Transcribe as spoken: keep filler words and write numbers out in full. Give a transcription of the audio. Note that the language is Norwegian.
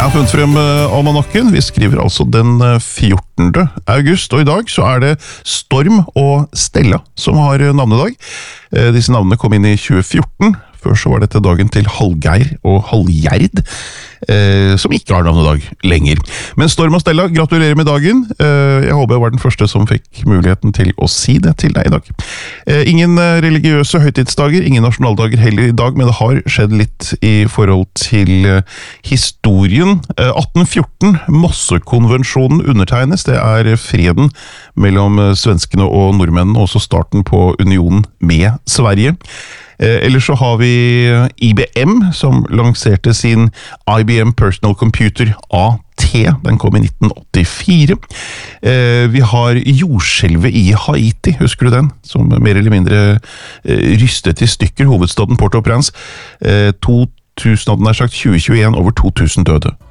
Jeg har funnet frem uh, almanakken. Vi skriver altså den fjortende august, og i dag så er det Storm og Stella som har navnedag. Uh, disse navnene kom inn i tjue fjorten. Før så var dette dagen til Hallgeir og Hallgjerd, eh, som ikke har navnedag lenger. Men Storm og Stella, gratulerer med dagen. Eh, jeg håper jeg var den første som fikk muligheten til å si det til deg i dag. Eh, ingen religiøse høytidsdager, ingen nasjonaldager heller i dag, men det har skjedd litt i forhold til eh, historien. Eh, atten fjorten, Mossekonvensjonen undertegnes. Det er freden mellom svenskene og nordmennene, også starten på unionen med Sverige. Eh, ellers så har vi I B M, som lanserte sin I B M Personal Computer A T. Den kom i nitten åttifire. Eh, vi har jordskjelvet i Haiti, husker du den? Som mer eller mindre eh, rystet i stykker hovedstaden Port-au-Prince. Eh, to tusen, hadde den sagt, tjue tjueen, over to tusen døde.